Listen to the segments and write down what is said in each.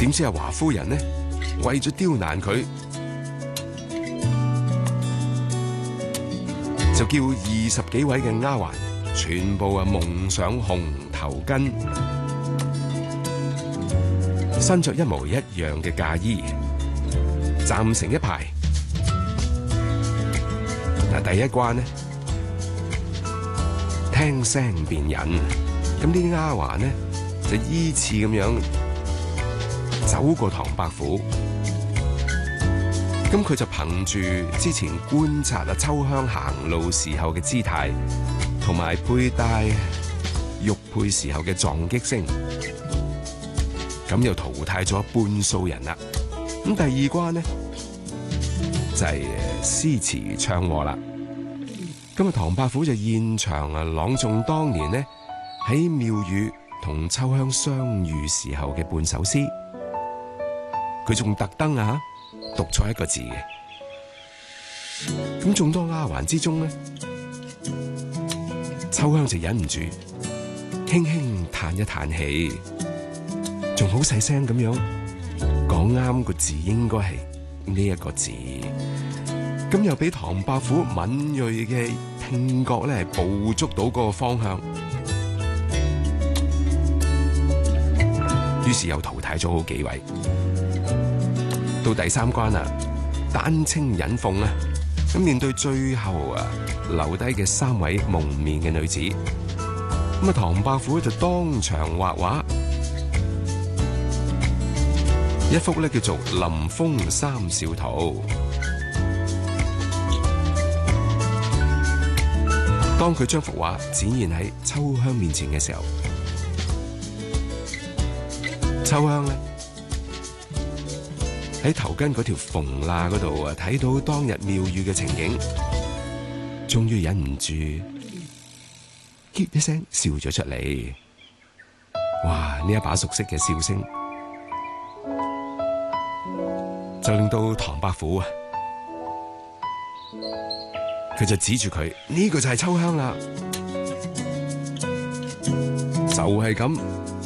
點知阿華夫人呢，為咗刁難佢，就叫20幾位嘅丫鬟全部蒙上紅頭巾，身着一模一樣嘅嫁衣，站成一排。第一關呢，聽聲辨人，咁啲丫鬟呢就依次咁樣走過唐伯虎，咁佢就憑住之前觀察秋香行路時候嘅姿態，同埋佩戴玉佩時候嘅撞擊聲，咁又淘汰咗半數人啦。咁第二關呢就係詩詞唱和啦。咁唐伯虎就現場朗誦當年呢喺廟宇同秋香相遇時候嘅半首詩，佢仲特登讀錯一個字嘅。咁眾多丫鬟之中呢，秋香就忍唔住輕輕嘆一嘆氣，仲好細聲咁樣講啱個字，應該係呢一個字。咁又俾唐伯虎敏銳嘅聽覺咧，係捕捉到嗰個方向，於是又淘汰咗好幾位。到第三關啦，丹青引鳳啊，咁面對最後留低嘅3位蒙面嘅女子，咁唐伯虎就當場畫畫，一幅咧叫做《臨風三小圖》。當佢將幅畫展現喺秋香面前嘅時候，秋香咧喺頭巾嗰條縫罅嗰度睇到當日廟宇嘅情景，終於忍唔住，一聲笑咗出嚟。哇！呢一把熟悉嘅笑聲，就令到唐伯虎佢就指住佢，呢個就係秋香啦，就係咁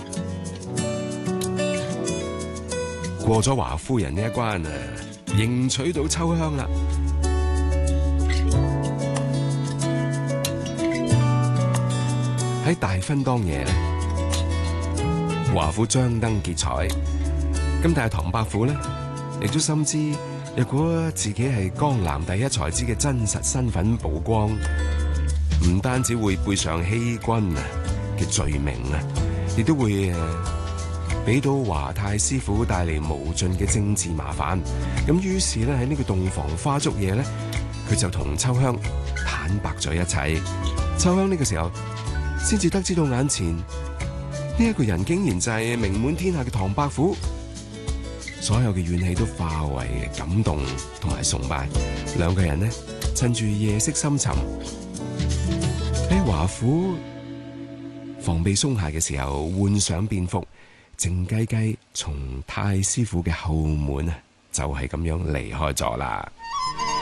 過咗華夫人呢一關迎娶到秋香啦。喺大婚當夜，華府張燈結彩，咁但係唐伯虎咧，亦都深知，若果自己係江南第一才子嘅真實身份曝光，唔單止會背上欺君嘅罪名亦都會俾到華太師傅帶嚟無盡嘅政治麻煩。咁於是咧喺呢個洞房花燭夜咧，佢就同秋香坦白咗一切。秋香呢個時候先至得知到眼前呢一個人竟然就係名滿天下嘅唐伯虎。所有嘅怨氣都化為感動同埋崇拜，兩個人呢趁住夜色深沉，喺華府防備鬆懈嘅時候，換上便服，靜雞雞從太師府嘅後門就係咁樣離開咗啦。